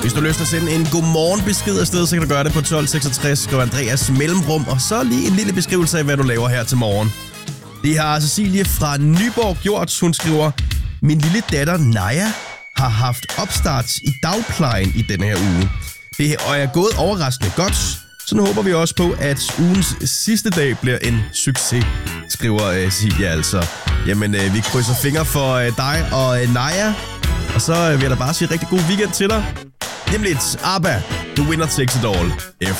Hvis du har lyst til at sende en godmorgen besked afsted, så kan du gøre det på 1266, skriv Andreas mellemrum, og så lige en lille beskrivelse af, hvad du laver her til morgen. Det har Cecilie fra Nyborg gjort. Hun skriver, min lille datter Naja har haft opstarts i dagplejen i denne her uge. Det er gået overraskende godt, så nu håber vi også på, at ugens sidste dag bliver en succes, skriver Cecilia altså. Jamen, vi krydser fingre for dig og Naja, og så vil jeg da bare sige rigtig god weekend til dig. Nemlig ABBA, The Winner Takes It All.